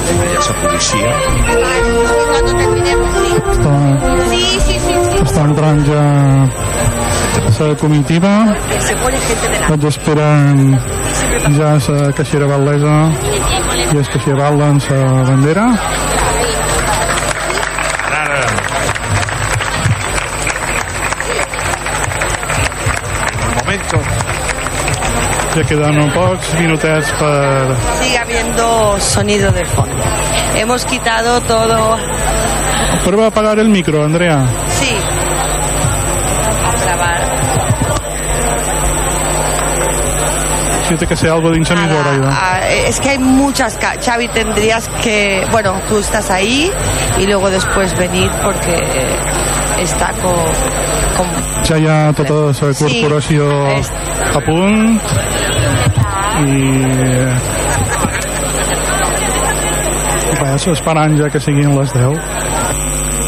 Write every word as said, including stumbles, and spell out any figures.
Deia la policia. Està, Sí, sí, sí. està entrant ja la comitiva. Vaig esperant ja la caixera val·lesa i el caixer val·len la bandera. Ya quedan unos pocos minutos para... Sigue habiendo sonido de fondo. Hemos quitado todo. Prueba a apagar el micro, Andrea. Sí. A grabar. Siente que sea algo de insemisora. Ah, es que hay muchas... ca- Xavi, tendrías que... Bueno, tú estás ahí y luego después venir porque está con... con Ja hi ha tota la corporació Sí, a punt i vaja, esperant ja que siguin les deu.